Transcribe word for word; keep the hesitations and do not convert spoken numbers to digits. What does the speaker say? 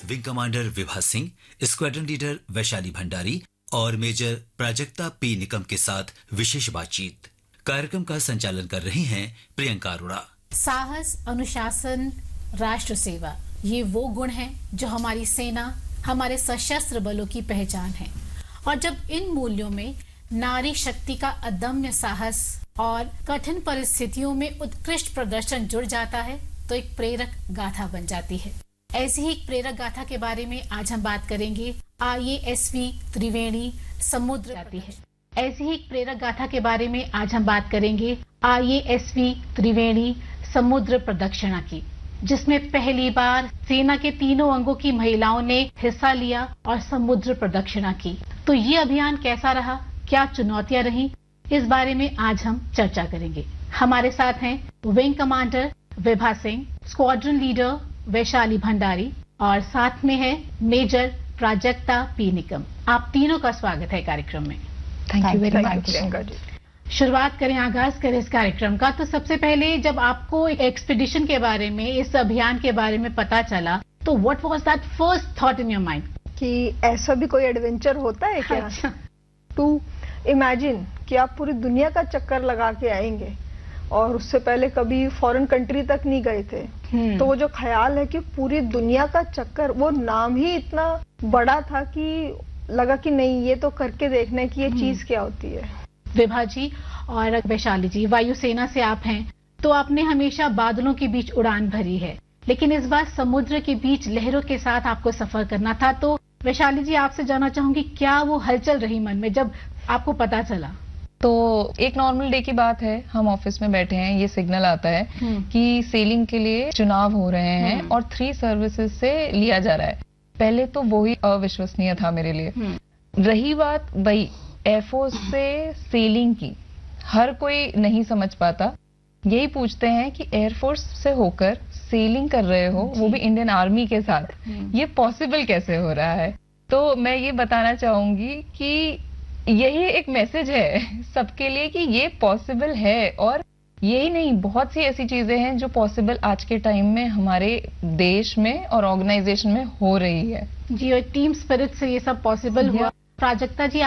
Wing commander Vibha Singh, squadron leader Vaishali Bhandari और major Prajakta P Nikam के साथ विशेष बातचीत। कार्यक्रम का संचालन कर रही हैं प्रियंका अरोड़ा। साहस, अनुशासन, राष्ट्र सेवा, ये वो गुण हैं जो हमारी सेना, हमारे सशस्त्र बलों की पहचान है। और जब इन मूल्यों में नारी शक्ति का अदम्य साहस और कठिन परिस्थितियों में उत्कृष्ट प्रदर्शन जुड़ जाता है तो एक प्रेरक गाथा बन जाती है। ऐसी ही एक प्रेरक गाथा के बारे में आज हम बात करेंगे। आईएएसवी त्रिवेणी समुद्र जाती है। ऐसी ही एक प्रेरक गाथा के बारे में आज हम बात करेंगे आईएएसवी त्रिवेणी समुद्र प्रदक्षिणा की, जिसमें पहली बार सेना के तीनों अंगों की महिलाओं ने हिस्सा लिया और समुद्र प्रदक्षिणा की। तो ये अभियान कैसा रहा, क्या चुनौतियां रही, इस बारे में आज हम चर्चा करेंगे। हमारे साथ हैं wing commander Vibha Singh, squadron leader Vaishali Bhandari और साथ में है मेजर प्राजक्ता पी निकम। आप तीनों का स्वागत है कार्यक्रम में। Thank you very much. शुरुआत करें, आगाज करें इस कार्यक्रम का। तो सबसे पहले जब आपको एक्सपीडिशन के बारे में, इस अभियान के बारे में पता चला, तो what was that first thought in your mind कि ऐसा भी कोई एडवेंचर होता है क्या? अच्छा। टू इमेजिन कि आप पूरी दुनिया का चक्कर लगा के आएंगे और उससे पहले कभी फॉरेन कंट्री तक नहीं गए थे, तो वो जो ख्याल है कि पूरी दुनिया का चक्कर, वो नाम ही इतना बड़ा था कि लगा कि नहीं, ये तो करके देखने की ये चीज क्या होती है। विभा जी और वैशाली जी, वायुसेना से आप हैं, तो आपने हमेशा बादलों के बीच उड़ान भरी है, लेकिन इस बार समुद्र के बीच लहरों के साथ आपको सफर करना था। तो वैशाली जी, आपसे जानना चाहूंगी, क्या वो हलचल रही मन में जब आपको पता चला? तो एक नॉर्मल डे की बात है, हम ऑफिस में बैठे हैं, ये सिग्नल आता है कि सेलिंग के लिए चुनाव हो रहे हैं और थ्री सर्विसेज से लिया जा रहा है। पहले तो वो ही अविश्वसनीय था मेरे लिए। रही बात भाई एयरफोर्स से सेलिंग की, हर कोई नहीं समझ पाता। यही पूछते हैं कि एयरफोर्स से होकर सेलिंग कर रहे हो, वो भी इंडियन आर्मी के साथ, ये पॉसिबल कैसे हो रहा है? तो मैं ये बताना चाहूंगी कि यही एक मैसेज है सबके लिए कि ये पॉसिबल है। और यही नहीं, बहुत सी ऐसी चीजें हैं जो पॉसिबल आज के टाइम में हमारे देश में और ऑर्गेनाइजेशन में हो रही है। जी, और टीम स्पिरिट से ये सब पॉसिबल हुआ। प्राजक्ता जी,